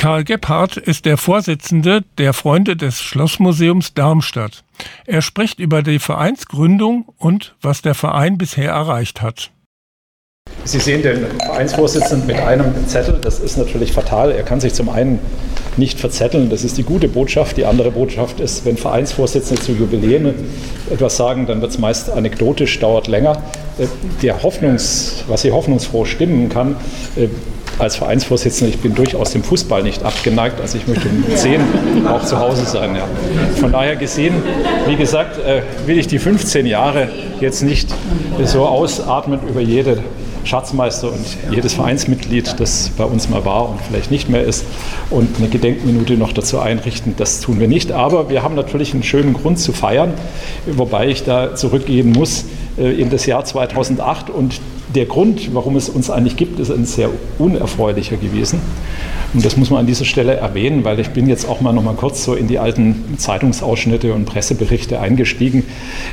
Karl Gebhardt ist der Vorsitzende der Freunde des Schlossmuseums Darmstadt. Er spricht über die Vereinsgründung und was der Verein bisher erreicht hat. Sie sehen den Vereinsvorsitzenden mit einem Zettel. Das ist natürlich fatal. Er kann sich zum einen nicht verzetteln. Das ist die gute Botschaft. Die andere Botschaft ist, wenn Vereinsvorsitzende zu Jubiläen etwas sagen, dann wird es meist anekdotisch, dauert länger. Was Sie hoffnungsfroh stimmen kann, als Vereinsvorsitzender, ich bin durchaus dem Fußball nicht abgeneigt, also ich möchte um 10 auch zu Hause sein. Ja. Von daher gesehen, wie gesagt, will ich die 15 Jahre jetzt nicht so ausatmen über jede Schatzmeister und jedes Vereinsmitglied, das bei uns mal war und vielleicht nicht mehr ist, und eine Gedenkminute noch dazu einrichten. Das tun wir nicht. Aber wir haben natürlich einen schönen Grund zu feiern, wobei ich da zurückgehen muss in das Jahr 2008. Und der Grund, warum es uns eigentlich gibt, ist ein sehr unerfreulicher gewesen. Und das muss man an dieser Stelle erwähnen, weil ich bin jetzt auch noch mal kurz so in die alten Zeitungsausschnitte und Presseberichte eingestiegen.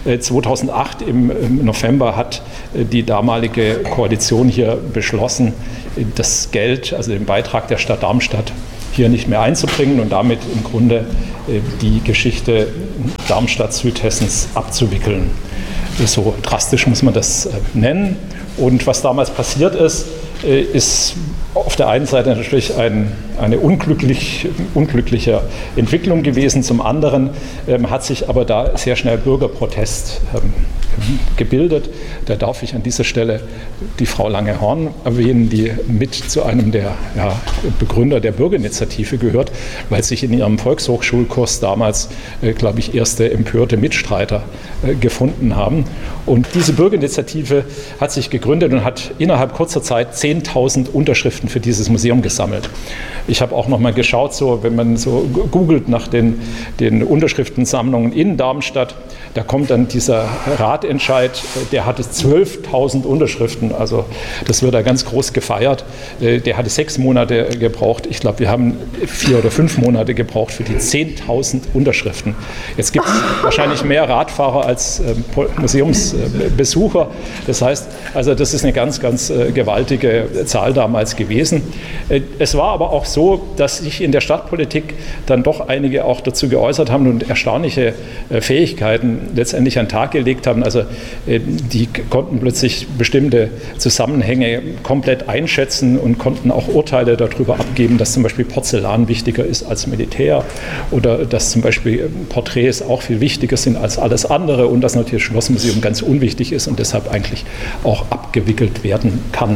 2008 im November hat die damalige Koalition hier beschlossen, das Geld, also den Beitrag der Stadt Darmstadt, hier nicht mehr einzubringen und damit im Grunde die Geschichte Darmstadt-Südhessens abzuwickeln. So drastisch muss man das nennen. Und was damals passiert ist, ist auf der einen Seite natürlich eine unglückliche Entwicklung gewesen. Zum anderen hat sich aber da sehr schnell Bürgerprotest gebildet. Da darf ich an dieser Stelle die Frau Lange-Horn erwähnen, die mit zu einem der Begründer der Bürgerinitiative gehört, weil sich in ihrem Volkshochschulkurs damals, glaube ich, erste empörte Mitstreiter gefunden haben. Und diese Bürgerinitiative hat sich gegründet und hat innerhalb kurzer Zeit 10.000 Unterschriften für dieses Museum gesammelt. Ich habe auch noch mal geschaut, so, wenn man so googelt nach den Unterschriftensammlungen in Darmstadt, da kommt dann dieser Ratentscheid, der hatte 12.000 Unterschriften, also das wird da ganz groß gefeiert. Der hatte 6 Monate gebraucht. Ich glaube, wir haben 4 oder 5 Monate gebraucht für die 10.000 Unterschriften. Jetzt gibt es wahrscheinlich mehr Radfahrer als Museumsbesucher. Das heißt, also das ist eine ganz, ganz gewaltige Zahl damals gewesen. Es war aber auch so, dass sich in der Stadtpolitik dann doch einige auch dazu geäußert haben und erstaunliche Fähigkeiten letztendlich an den Tag gelegt haben. Also die konnten plötzlich bestimmte Zusammenhänge komplett einschätzen und konnten auch Urteile darüber abgeben, dass zum Beispiel Porzellan wichtiger ist als Militär oder dass zum Beispiel Porträts auch viel wichtiger sind als alles andere und dass natürlich das Schlossmuseum ganz unwichtig ist und deshalb eigentlich auch abgewickelt werden kann.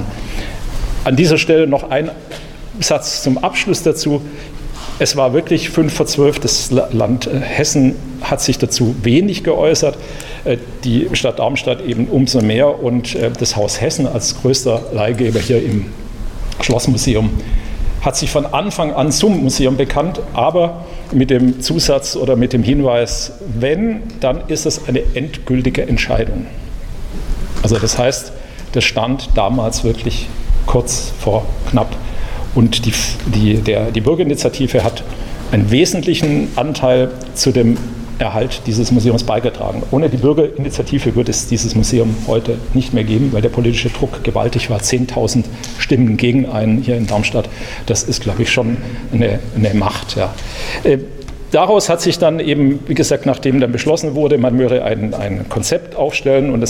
An dieser Stelle noch ein Satz zum Abschluss dazu. Es war wirklich 11:55. Das Land Hessen hat sich dazu wenig geäußert. Die Stadt Darmstadt eben umso mehr und das Haus Hessen als größter Leihgeber hier im Schlossmuseum hat sich von Anfang an zum Museum bekannt, aber mit dem Zusatz oder mit dem Hinweis, wenn, dann ist es eine endgültige Entscheidung. Also das heißt, das stand damals wirklich kurz vor knapp. Und die Bürgerinitiative hat einen wesentlichen Anteil zu dem Erhalt dieses Museums beigetragen. Ohne die Bürgerinitiative würde es dieses Museum heute nicht mehr geben, weil der politische Druck gewaltig war. 10.000 Stimmen gegen einen hier in Darmstadt. Das ist, glaube ich, schon eine Macht. Ja. Daraus hat sich dann eben, wie gesagt, nachdem dann beschlossen wurde, man würde ein Konzept aufstellen und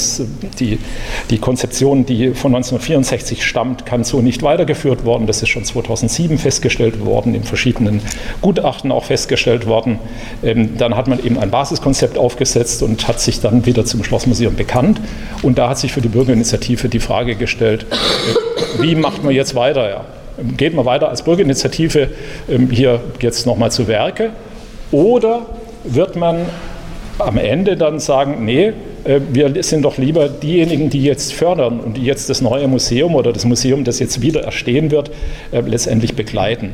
die Konzeption, die von 1964 stammt, kann so nicht weitergeführt worden. Das ist schon 2007 festgestellt worden, in verschiedenen Gutachten auch festgestellt worden. Dann hat man eben ein Basiskonzept aufgesetzt und hat sich dann wieder zum Schlossmuseum bekannt. Und da hat sich für die Bürgerinitiative die Frage gestellt, wie macht man jetzt weiter? Ja? Geht man weiter als Bürgerinitiative hier jetzt nochmal zu Werke? Oder wird man am Ende dann sagen, nee, wir sind doch lieber diejenigen, die jetzt fördern und die jetzt das neue Museum oder das Museum, das jetzt wieder erstehen wird, letztendlich begleiten.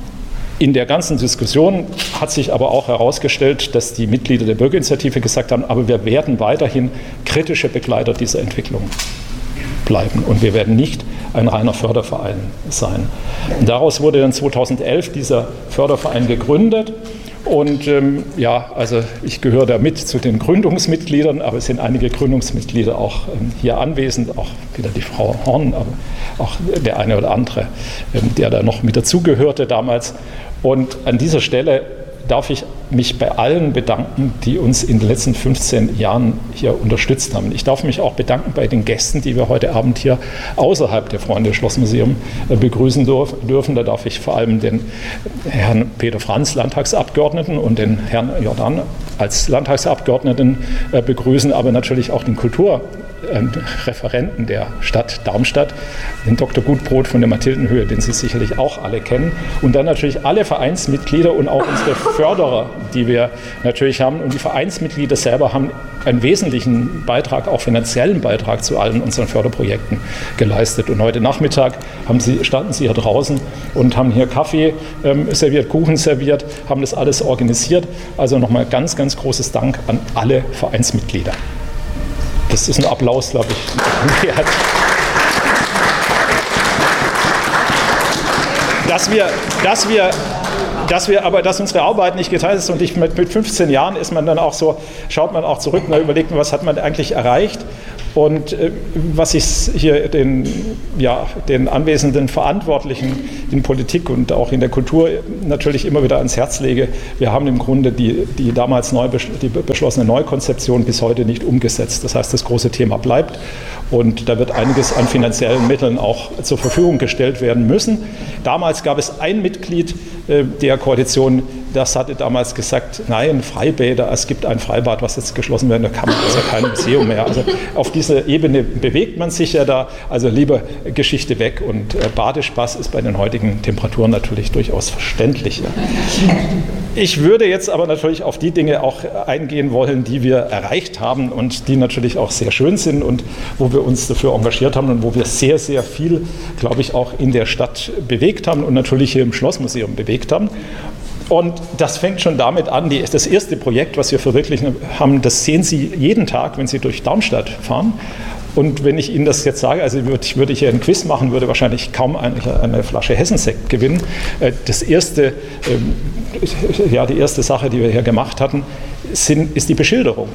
In der ganzen Diskussion hat sich aber auch herausgestellt, dass die Mitglieder der Bürgerinitiative gesagt haben, aber wir werden weiterhin kritische Begleiter dieser Entwicklung bleiben und wir werden nicht ein reiner Förderverein sein. Und daraus wurde dann 2011 dieser Förderverein gegründet. Und also ich gehöre da mit zu den Gründungsmitgliedern, aber es sind einige Gründungsmitglieder auch hier anwesend, auch wieder die Frau Horn, aber auch der eine oder andere, der da noch mit dazugehörte damals. Und an dieser Stelle darf ich mich bei allen bedanken, die uns in den letzten 15 Jahren hier unterstützt haben. Ich darf mich auch bedanken bei den Gästen, die wir heute Abend hier außerhalb der Freunde Schlossmuseum begrüßen dürfen. Da darf ich vor allem den Herrn Peter Franz, Landtagsabgeordneten, und den Herrn Jordan als Landtagsabgeordneten begrüßen, aber natürlich auch den Kulturreferenten der Stadt Darmstadt, den Dr. Gutbrot von der Mathildenhöhe, den Sie sicherlich auch alle kennen, und dann natürlich alle Vereinsmitglieder und auch unsere Förderer, die wir natürlich haben. Und die Vereinsmitglieder selber haben einen wesentlichen Beitrag, auch finanziellen Beitrag zu allen unseren Förderprojekten geleistet. Und heute Nachmittag standen sie hier draußen und haben hier Kaffee serviert, Kuchen serviert, haben das alles organisiert. Also nochmal ganz, ganz großes Dank an alle Vereinsmitglieder. Das ist ein Applaus, glaube ich, wert. Dass unsere Arbeit nicht geteilt ist, und mit 15 Jahren ist man dann auch so, schaut man auch zurück und überlegt, was hat man eigentlich erreicht. Und was ich hier den anwesenden Verantwortlichen in Politik und auch in der Kultur natürlich immer wieder ans Herz lege: Wir haben im Grunde die damals beschlossene Neukonzeption bis heute nicht umgesetzt. Das heißt, das große Thema bleibt, und da wird einiges an finanziellen Mitteln auch zur Verfügung gestellt werden müssen. Damals gab es ein Mitglied der Koalition, das hatte damals gesagt, nein, Freibäder, es gibt ein Freibad, was jetzt geschlossen wird, da kann man also kein Museum mehr. Also auf dieser Ebene bewegt man sich ja da, also lieber Geschichte weg, und Badespaß ist bei den heutigen Temperaturen natürlich durchaus verständlich. Ich würde jetzt aber natürlich auf die Dinge auch eingehen wollen, die wir erreicht haben und die natürlich auch sehr schön sind und wo wir uns dafür engagiert haben und wo wir sehr, sehr viel, glaube ich, auch in der Stadt bewegt haben und natürlich hier im Schlossmuseum bewegt haben. Und das fängt schon damit an, das erste Projekt, was wir verwirklichen haben, das sehen Sie jeden Tag, wenn Sie durch Darmstadt fahren. Und wenn ich Ihnen das jetzt sage, also würde ich hier einen Quiz machen, würde wahrscheinlich kaum eine Flasche Hessensekt gewinnen. Die erste Sache, die wir hier gemacht hatten, ist die Beschilderung.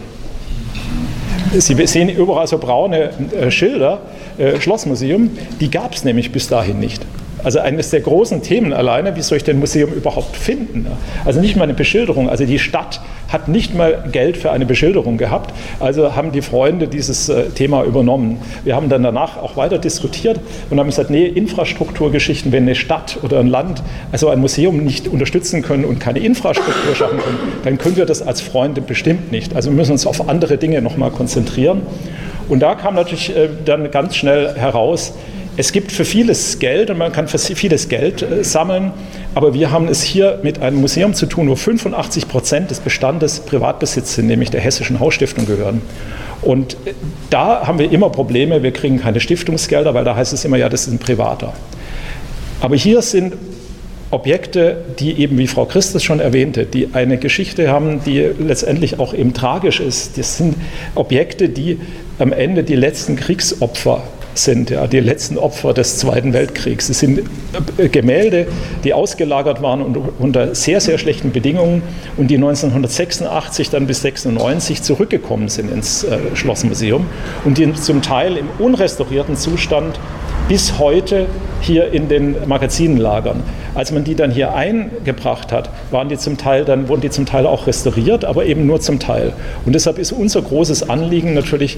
Sie sehen überall so braune Schilder, Schlossmuseum, die gab es nämlich bis dahin nicht. Also eines der großen Themen alleine, wie soll ich denn ein Museum überhaupt finden? Also nicht mal eine Beschilderung. Also die Stadt hat nicht mal Geld für eine Beschilderung gehabt. Also haben die Freunde dieses Thema übernommen. Wir haben dann danach auch weiter diskutiert und haben gesagt, nee, Infrastrukturgeschichten, wenn eine Stadt oder ein Land also ein Museum nicht unterstützen können und keine Infrastruktur schaffen können, dann können wir das als Freunde bestimmt nicht. Also wir müssen uns auf andere Dinge nochmal konzentrieren. Und da kam natürlich dann ganz schnell heraus, es gibt für vieles Geld und man kann für vieles Geld sammeln, aber wir haben es hier mit einem Museum zu tun, wo 85% des Bestandes Privatbesitz sind, nämlich der Hessischen Hausstiftung gehören. Und da haben wir immer Probleme, wir kriegen keine Stiftungsgelder, weil da heißt es immer, ja, das ist ein Privater. Aber hier sind Objekte, die eben, wie Frau Christus schon erwähnte, die eine Geschichte haben, die letztendlich auch eben tragisch ist. Das sind Objekte, die am Ende die letzten Kriegsopfer sind, ja, die letzten Opfer des Zweiten Weltkriegs. Es sind Gemälde, die ausgelagert waren unter sehr, sehr schlechten Bedingungen und die 1986 dann bis 1996 zurückgekommen sind ins Schlossmuseum und die zum Teil im unrestaurierten Zustand bis heute hier in den Magazinen lagern. Als man die dann hier eingebracht hat, wurden die zum Teil auch restauriert, aber eben nur zum Teil. Und deshalb ist unser großes Anliegen natürlich,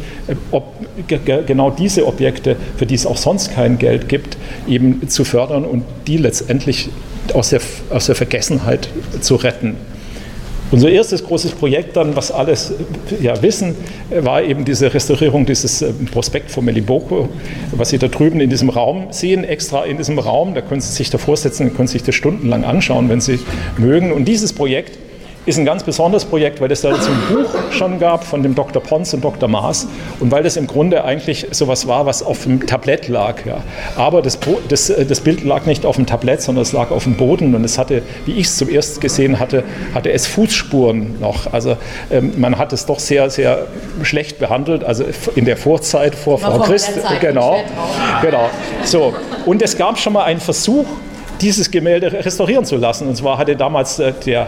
genau diese Objekte, für die es auch sonst kein Geld gibt, eben zu fördern und die letztendlich aus der Vergessenheit zu retten. Unser erstes großes Projekt dann, was alles wissen, war eben diese Restaurierung dieses Prospekt von Meliboko, was Sie da drüben in diesem Raum sehen, extra in diesem Raum. Da können Sie sich davor setzen, können sich das stundenlang anschauen, wenn Sie mögen. Und dieses Projekt ist ein ganz besonderes Projekt, weil es da jetzt ein Buch schon gab von dem Dr. Pons und Dr. Maas und weil das im Grunde eigentlich sowas war, was auf dem Tablett lag. Ja. Aber das Bild lag nicht auf dem Tablett, sondern es lag auf dem Boden und es hatte, wie ich es zum ersten gesehen hatte es Fußspuren noch. Also man hat es doch sehr, sehr schlecht behandelt, also in der Vorzeit vor Frau Christ. Genau. So. Und es gab schon mal einen Versuch, dieses Gemälde restaurieren zu lassen. Und zwar hatte damals der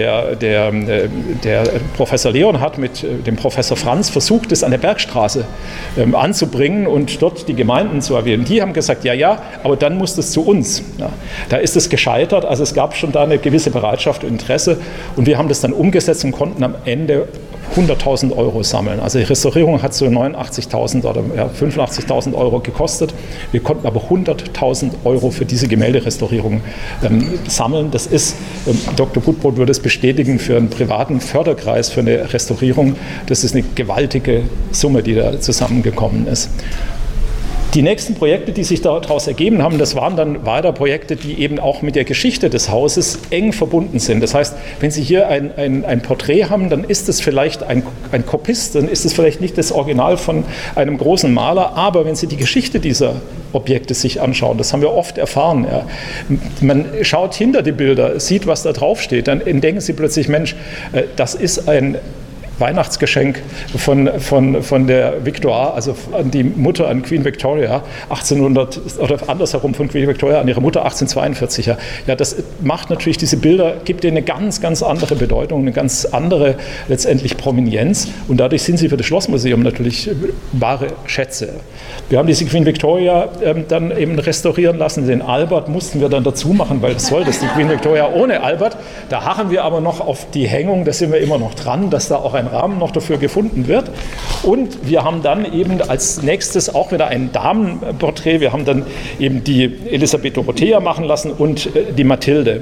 Professor Leonhardt mit dem Professor Franz versucht, es an der Bergstraße anzubringen und dort die Gemeinden zu erwähnen. Die haben gesagt, ja, aber dann muss das zu uns. Ja, da ist es gescheitert, also es gab schon da eine gewisse Bereitschaft und Interesse und wir haben das dann umgesetzt und konnten am Ende 100.000 Euro sammeln. Also die Restaurierung hat so 89.000 oder 85.000 Euro gekostet. Wir konnten aber 100.000 Euro für diese Gemälderestaurierung sammeln. Das ist, Dr. Gutbrod würde es bestätigen, für einen privaten Förderkreis, für eine Restaurierung, das ist eine gewaltige Summe, die da zusammengekommen ist. Die nächsten Projekte, die sich daraus ergeben haben, das waren dann weiter Projekte, die eben auch mit der Geschichte des Hauses eng verbunden sind. Das heißt, wenn Sie hier ein Porträt haben, dann ist es vielleicht ein Kopist, dann ist es vielleicht nicht das Original von einem großen Maler, aber wenn Sie die Geschichte dieser Objekte sich anschauen, das haben wir oft erfahren. Ja. Man schaut hinter die Bilder, sieht, was da draufsteht, dann entdecken Sie plötzlich, Mensch, das ist ein Weihnachtsgeschenk von der Victoire, also an die Mutter, an Queen Victoria 1800 oder andersherum von Queen Victoria an ihre Mutter 1842. Ja, das macht natürlich diese Bilder, gibt ihnen eine ganz, ganz andere Bedeutung, eine ganz andere letztendlich Provenienz und dadurch sind sie für das Schlossmuseum natürlich wahre Schätze. Wir haben diese Queen Victoria dann eben restaurieren lassen, den Albert mussten wir dann dazu machen, weil was soll das, die Queen Victoria ohne Albert, da harren wir aber noch auf die Hängung, da sind wir immer noch dran, dass da auch ein Rahmen noch dafür gefunden wird. Und wir haben dann eben als nächstes auch wieder ein Damenporträt. Wir haben dann eben die Elisabeth Dorothea machen lassen und die Mathilde.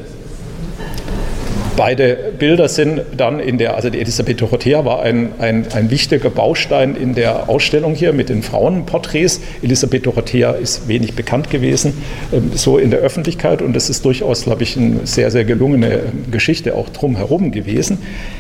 Beide Bilder sind dann also die Elisabeth Dorothea war ein wichtiger Baustein in der Ausstellung hier mit den Frauenporträts. Elisabeth Dorothea ist wenig bekannt gewesen, so in der Öffentlichkeit und das ist durchaus, glaube ich, eine sehr, sehr gelungene Geschichte auch drumherum gewesen.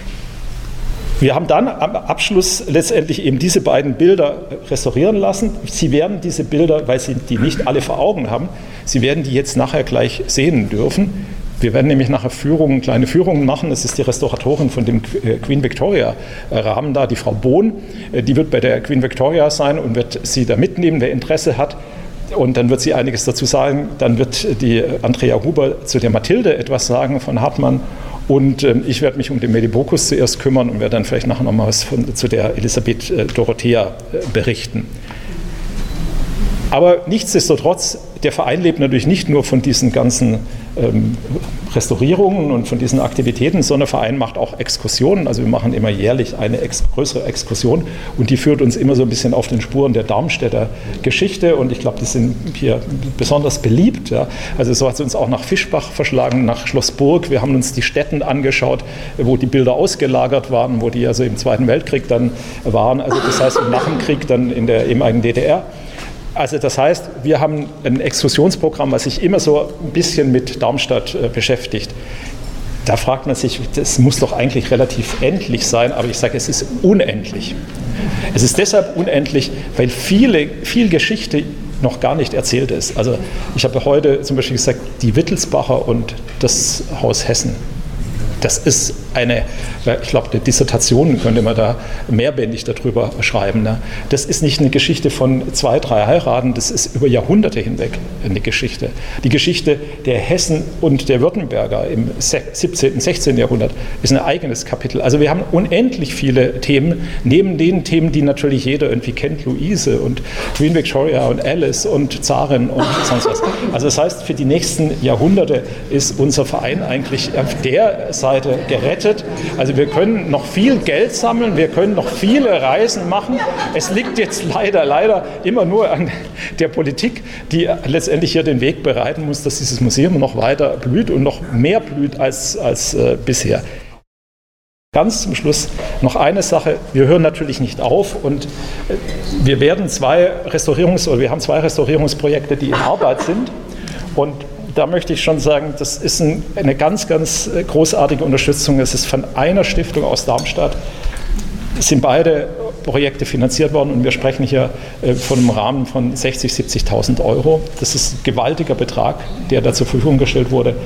Wir haben dann am Abschluss letztendlich eben diese beiden Bilder restaurieren lassen. Sie werden diese Bilder, weil Sie die nicht alle vor Augen haben, Sie werden die jetzt nachher gleich sehen dürfen. Wir werden nämlich nachher kleine Führungen machen. Das ist die Restauratorin von dem Queen Victoria Rahmen da, die Frau Bohn. Die wird bei der Queen Victoria sein und wird Sie da mitnehmen, wer Interesse hat. Und dann wird sie einiges dazu sagen. Dann wird die Andrea Huber zu der Mathilde etwas sagen von Hartmann. Und ich werde mich um den Medibocus zuerst kümmern und werde dann vielleicht nachher noch mal was zu der Elisabeth Dorothea berichten. Aber nichtsdestotrotz, der Verein lebt natürlich nicht nur von diesen ganzen Restaurierungen und von diesen Aktivitäten, sondern der Verein macht auch Exkursionen. Also wir machen immer jährlich eine größere Exkursion und die führt uns immer so ein bisschen auf den Spuren der Darmstädter Geschichte und ich glaube, die sind hier besonders beliebt. Ja. Also so hat es uns auch nach Fischbach verschlagen, nach Schlossburg. Wir haben uns die Stätten angeschaut, wo die Bilder ausgelagert waren, wo die also im Zweiten Weltkrieg dann waren. Also das heißt, nach dem Krieg dann in der ehemaligen DDR. Also das heißt, wir haben ein Exkursionsprogramm, was sich immer so ein bisschen mit Darmstadt beschäftigt. Da fragt man sich, das muss doch eigentlich relativ endlich sein, aber ich sage, es ist unendlich. Es ist deshalb unendlich, weil viel Geschichte noch gar nicht erzählt ist. Also ich habe heute zum Beispiel gesagt, die Wittelsbacher und das Haus Hessen. Das ist ich glaube, eine Dissertation könnte man da mehrbändig darüber schreiben. Ne? Das ist nicht eine Geschichte von 2, 3 Heiraten, das ist über Jahrhunderte hinweg eine Geschichte. Die Geschichte der Hessen und der Württemberger im 17., 16. Jahrhundert ist ein eigenes Kapitel. Also wir haben unendlich viele Themen, neben den Themen, die natürlich jeder irgendwie kennt, Luise und Queen Victoria und Alice und Zarin und sonst was. Also das heißt, für die nächsten Jahrhunderte ist unser Verein eigentlich auf der Seite gerettet. Also wir können noch viel Geld sammeln, wir können noch viele Reisen machen. Es liegt jetzt leider immer nur an der Politik, die letztendlich hier den Weg bereiten muss, dass dieses Museum noch weiter blüht und noch mehr blüht als bisher. Ganz zum Schluss noch eine Sache, wir hören natürlich nicht auf und wir haben 2 Restaurierungsprojekte, die in Arbeit sind und da möchte ich schon sagen, das ist eine ganz, ganz großartige Unterstützung. Es ist von einer Stiftung aus Darmstadt, sind beide Projekte finanziert worden und wir sprechen hier von einem Rahmen von 60.000, 70.000 Euro. Das ist ein gewaltiger Betrag, der da zur Verfügung gestellt wurde.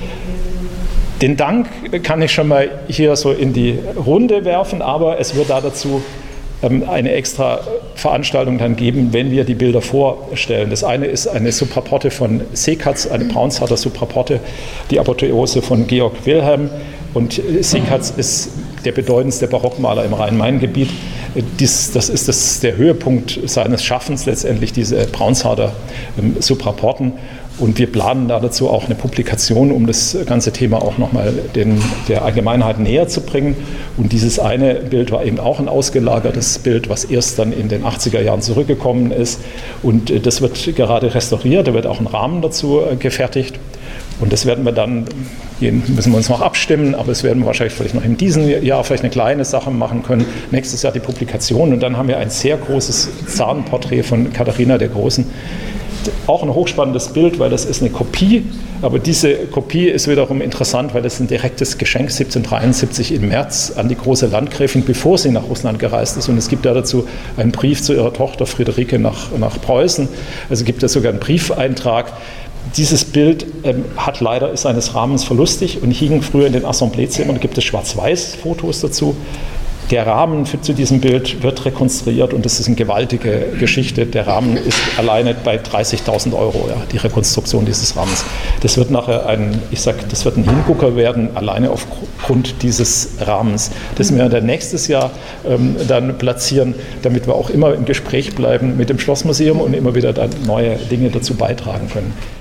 Den Dank kann ich schon mal hier so in die Runde werfen, aber es wird dazu eine extra Veranstaltung dann geben, wenn wir die Bilder vorstellen. Das eine ist eine Supraporte von Seekatz, eine Braunsharder Supraporte, die Apotheose von Georg Wilhelm. Und Seekatz ist der bedeutendste Barockmaler im Rhein-Main-Gebiet. Das ist der Höhepunkt seines Schaffens, letztendlich diese Braunsharder Supraporten. Und wir planen dazu auch eine Publikation, um das ganze Thema auch nochmal der Allgemeinheit näher zu bringen. Und dieses eine Bild war eben auch ein ausgelagertes Bild, was erst dann in den 80er Jahren zurückgekommen ist. Und das wird gerade restauriert, da wird auch ein Rahmen dazu gefertigt. Und das werden wir dann, müssen wir uns noch abstimmen, aber das werden wir wahrscheinlich vielleicht noch in diesem Jahr vielleicht eine kleine Sache machen können. Nächstes Jahr die Publikation und dann haben wir ein sehr großes Zarenporträt von Katharina der Großen. Auch ein hochspannendes Bild, weil das ist eine Kopie, aber diese Kopie ist wiederum interessant, weil das ein direktes Geschenk 1773 im März an die große Landgräfin, bevor sie nach Russland gereist ist. Und es gibt da dazu einen Brief zu ihrer Tochter Friederike nach Preußen. Also gibt es sogar einen Briefeintrag. Dieses Bild ist eines Rahmens verlustig und hing früher in den Assembleezimmern. Da gibt es Schwarz-Weiß-Fotos dazu. Der Rahmen zu diesem Bild wird rekonstruiert und das ist eine gewaltige Geschichte. Der Rahmen ist alleine bei 30.000 €, ja, die Rekonstruktion dieses Rahmens. Das wird nachher das wird ein Hingucker werden, alleine aufgrund dieses Rahmens. Das werden wir dann nächstes Jahr dann platzieren, damit wir auch immer im Gespräch bleiben mit dem Schlossmuseum und immer wieder dann neue Dinge dazu beitragen können.